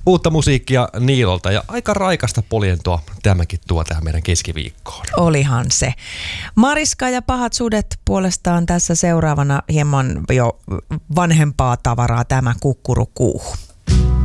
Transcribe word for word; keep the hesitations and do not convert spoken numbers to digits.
uutta musiikkia Niilolta ja aika raikasta polientoa tämäkin tuo tähän meidän keskiviikkoon. Olihan se. Mariska ja Pahat sudet puolestaan tässä seuraavana hieman jo vanhempaa tavaraa, tämä Kukkurukuuhu.